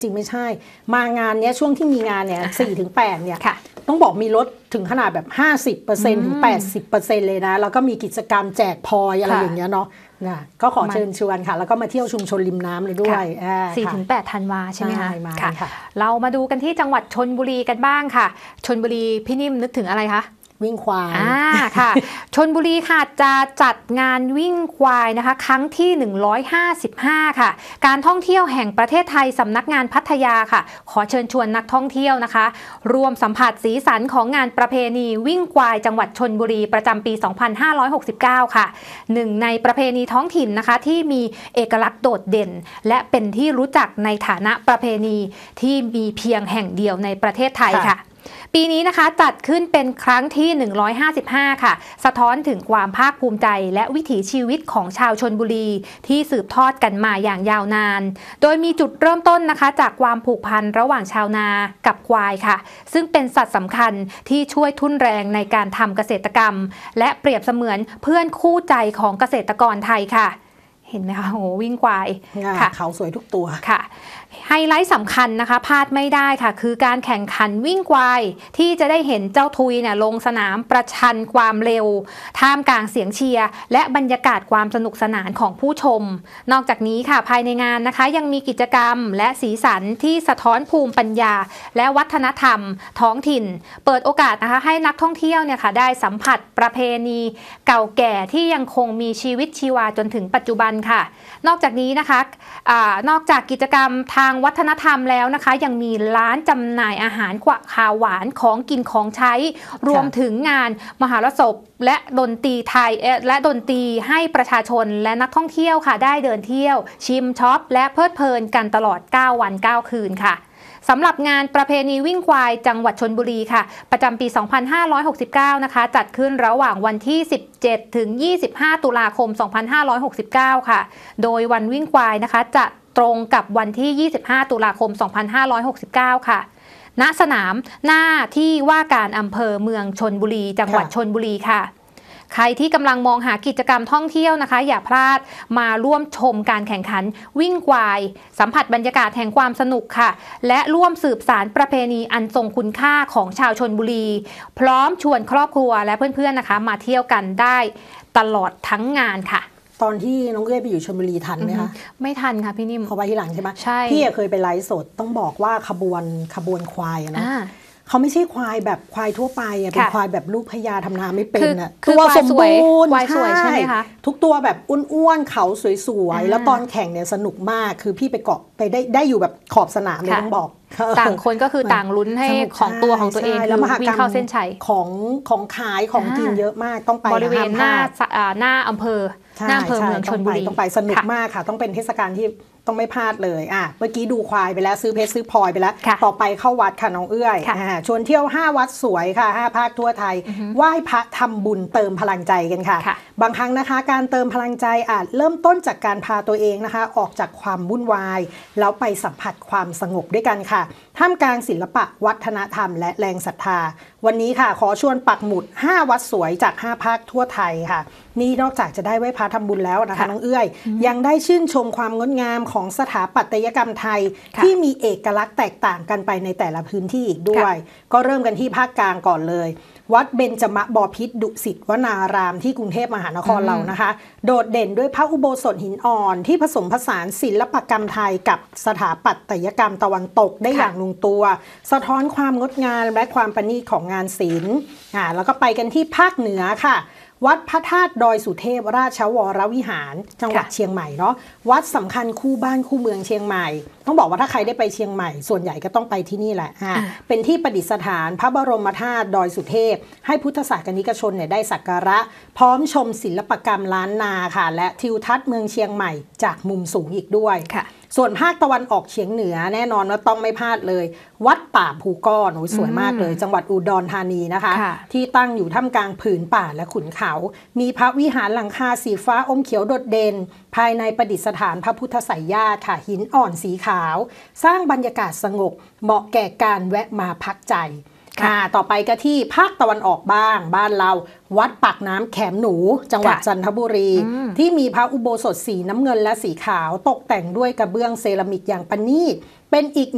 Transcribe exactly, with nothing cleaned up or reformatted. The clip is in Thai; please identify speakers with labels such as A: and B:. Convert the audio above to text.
A: จริงไม่ใช่มางานเนี้ยช่วงที่มีงานเนี่ย สี่ถึงแปด เนี่ยต้องบอกมีลดถึงขนาดแบบ ห้าสิบเปอร์เซ็นต์ ถึง แปดสิบเปอร์เซ็นต์ เลยนะแล้วก็มีกิจกรรมแจกพลอยอะไรอย่างเงี้ยเนาะนะก็ขอเชิญชวนค่ะแล้วก็มาเที่ยวชุมชนริมน้ำเลยด้วย
B: สี่ถึงแปด ธันวาใช่ไหมคะ
A: ค่ะ
B: เรามาดูกันที่จังหวัดชลบุรีกันบ้างค่ะชลบุรีพี่นิ่มนึกถึงอะไรคะ
A: วิ่งควาย
B: อ่าค่ะชลบุรีค่ะจะจัดงานวิ่งควายนะคะครั้งที่หนึ่งร้อยห้าสิบห้าค่ะการท่องเที่ยวแห่งประเทศไทยสำนักงานพัทยาค่ะขอเชิญชวนนักท่องเที่ยวนะคะรวมสัมผัสสีสันของงานประเพณีวิ่งควายจังหวัดชลบุรีประจำปีสองพันห้าร้อยหกสิบเก้าค่ะหนึ่งในประเพณีท้องถิ่นนะคะที่มีเอกลักษณ์โดดเด่นและเป็นที่รู้จักในฐานะประเพณีที่มีเพียงแห่งเดียวในประเทศไทยค่ะปีนี้นะคะจัดขึ้นเป็นครั้งที่หนึ่งร้อยห้าสิบห้าค่ะสะท้อนถึงความภาคภูมิใจและวิถีชีวิตของชาวชลบุรีที่สืบทอดกันมาอย่างยาวนานโดยมีจุดเริ่มต้นนะคะจากความผูกพันระหว่างชาวนากับควายค่ะซึ่งเป็นสัตว์สำคัญที่ช่วยทุ่นแรงในการทำเกษตรกรรมและเปรียบเสมือนเพื่อนคู่ใจของเกษตรกรไทยค่ะเห็นไหมคะโอ้วิ่งควาย
A: ค่ะเขาสวยทุกตัว
B: ค่ะไฮไลท์สำคัญนะคะพลาดไม่ได้ค่ะคือการแข่งขันวิ่งควายที่จะได้เห็นเจ้าทุยเนี่ยลงสนามประชันความเร็วท่ามกลางเสียงเชียร์และบรรยากาศความสนุกสนานของผู้ชมนอกจากนี้ค่ะภายในงานนะคะยังมีกิจกรรมและสีสันที่สะท้อนภูมิปัญญาและวัฒนธรรมท้องถิ่นเปิดโอกาสนะคะให้นักท่องเที่ยวเนี่ยค่ะได้สัมผัสประเพณีเก่าแก่ที่ยังคงมีชีวิตชีวาจนถึงปัจจุบันค่ะนอกจากนี้นะคะอ่านอกจากกิจกรรมทางวัฒนธรรมแล้วนะคะยังมีร้านจำหน่ายอาหารขาวหวานของกินของใช้รวมถึงงานมหรสพและดนตรีไทยและดนตรีให้ประชาชนและนักท่องเที่ยวค่ะได้เดินเที่ยวชิมช็อปและเพลิดเพลินกันตลอดเก้าวันเก้าคืนค่ะสำหรับงานประเพณีวิ่งควายจังหวัดชลบุรีค่ะประจำปีสองพันห้าร้อยหกสิบเก้านะคะจัดขึ้นระหว่างวันที่สิบเจ็ดถึงยี่สิบห้าตุลาคมสองพันห้าร้อยหกสิบเก้าค่ะโดยวันวิ่งควายนะคะจะตรงกับวันที่ยี่สิบห้าตุลาคมสองพันห้าร้อยหกสิบเก้าค่ะณสนามหน้าที่ว่าการอำเภอเมืองชลบุรีจังหวัดชลบุรีค่ะใครที่กำลังมองหากิจกรรมท่องเที่ยวนะคะอย่าพลาดมาร่วมชมการแข่งขันวิ่งควายสัมผัสบรรยากาศแห่งความสนุกค่ะและร่วมสืบสานประเพณีอันทรงคุณค่าของชาวชลบุรีพร้อมชวนครอบครัวและเพื่อนๆนะคะมาเที่ยวกันได้ตลอดทั้งงานค่ะ
A: ตอนที่น้องเอ้ยไปอยู่ชลบุรีทันไหมคะ
B: ไม่ทันค่ะพี่นิ่ม
A: เขาไปที่หลังใช่ไหม
B: ใช่
A: พี่เคยไปไลฟ์สดต้องบอกว่าขบวนขบวนควายนะเขาไม่ใช่ควายแบบควายทั่วไปอะเป็นควายแบบลูกพญาทำนาไม่เป็นอะตัวสมบูรณ์
B: ใช่ใช่ไหมคะ
A: ทุกตัวแบบอ้วนๆเขาสวยๆแล้วตอนแข่งเนี่ยสนุกมากคือพี่ไปเกาะไปได้ได้อยู่แบบขอบสนามเลยต้องบอก
B: ต่างคนก็คือต่างลุ้นให้ของตัวของตัวเองแล้วมหากรรมเข้าเส้นชัย
A: ของของขายของกินเยอะมากต้องไป
B: บริเวณหน้าหน้าอำเภอหน้าอำเภอเมืองชลบุรี
A: ต้องไปสนุกมากค่ะต้องเป็นเทศกาลที่ต้องไม่พลาดเลยอ่ะเมื่อกี้ดูควายไปแล้วซื้อเพชรซื้อพลอยไปแล้วต่อไปเข้าวัดค่ะน้องเอื้อยชวนเที่ยวห้าวัดสวยค่ะห้าภาคทั่วไทยไหว้พระทำบุญเติมพลังใจกันค่ะบางครั้งนะคะการเติมพลังใจอาจเริ่มต้นจากการพาตัวเองนะคะออกจากความวุ่นวายแล้วไปสัมผัสความสงบด้วยกันค่ะท่ามกลางศิลปะวัฒนธรรมและแรงศรัทธาวันนี้ค่ะขอชวนปักหมุดห้าวัดสวยจากห้าภาคทั่วไทยค่ะนี่นอกจากจะได้ไหว้พระทำบุญแล้วนะคะน้องเอื้อยยังได้ชื่นชมความงดงามของสถาปัตยกรรมไทยที่มีเอกลักษณ์แตกต่างกันไปในแต่ละพื้นที่อีกด้วยก็เริ่มกันที่ภาคกลางก่อนเลยวัดเบญจมบพิตรดุสิตวนารามที่กรุงเทพมหานครเรานะคะโดดเด่นด้วยพระอุโบสถหินอ่อนที่ผสมผสานศิลปกรรมไทยกับสถาปัตยกรรมตะวันตกได้อย่างลงตัวสะท้อนความงดงามและความประณีตของงานศิลป์อ่าแล้วก็ไปกันที่ภาคเหนือค่ะวัดพระธาตุดอยสุเทพราชวรวิหารจังหวัดเชียงใหม่เนาะวัดสำคัญคู่บ้านคู่เมืองเชียงใหม่ต้องบอกว่าถ้าใครได้ไปเชียงใหม่ส่วนใหญ่ก็ต้องไปที่นี่แหละอ่าเป็นที่ประดิษฐานพระบรมธาตุดอยสุเทพให้พุทธศาสนิกชนเนี่ยได้สักการะพร้อมชมศิลปกรรมล้านนาค่ะและทิวทัศน์เมืองเชียงใหม่จากมุมสูงอีกด้วยส่วนภาคตะวันออกเฉียงเหนือแน่นอนว่าต้องไม่พลาดเลยวัดป่าภูก้อนสวยมากเลยจังหวัดอุดรธานีนะคะที่ตั้งอยู่ท่ามกลางผืนป่าและขุนเขามีพระวิหารหลังคาสีฟ้าอมเขียวโดดเด่นภายในประดิษฐานพระพุทธไสยญาติค่ะหินอ่อนสีขาวสร้างบรรยากาศสงบเหมาะแก่การแวะมาพักใจค่ะต่อไปก็ที่ภาคตะวันออกบ้างบ้านเราวัดปากน้ำแขมหนูจังหวัดจันทบุรีที่มีพระอุโบสถสีน้ำเงินและสีขาวตกแต่งด้วยกระเบื้องเซรามิกอย่างประณีตเป็นอีก